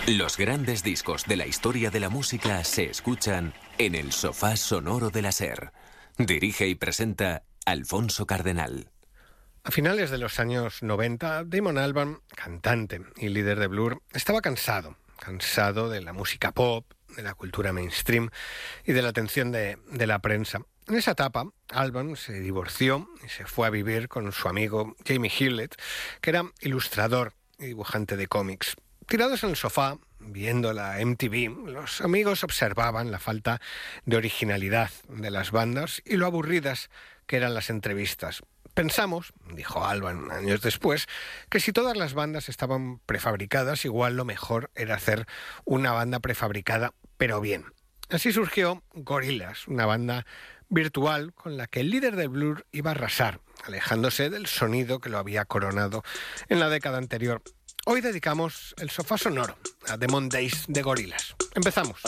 Los grandes discos de la historia de la música se escuchan en el sofá sonoro de la SER. Dirige y presenta Alfonso Cardenal. A finales de los años 90, Damon Albarn, cantante y líder de Blur, estaba cansado de la música pop, de la cultura mainstream y de la atención de la prensa. En esa etapa, Albarn se divorció y se fue a vivir con su amigo Jamie Hewlett, que era ilustrador y dibujante de cómics. Tirados en el sofá, viendo la MTV, los amigos observaban la falta de originalidad de las bandas y lo aburridas que eran las entrevistas. Pensamos, dijo Albarn años después, que si todas las bandas estaban prefabricadas, igual lo mejor era hacer una banda prefabricada, pero bien. Así surgió Gorillaz, una banda virtual con la que el líder de Blur iba a arrasar, alejándose del sonido que lo había coronado en la década anterior. Hoy dedicamos el sofá sonoro a The Mondays de Gorillaz. Empezamos.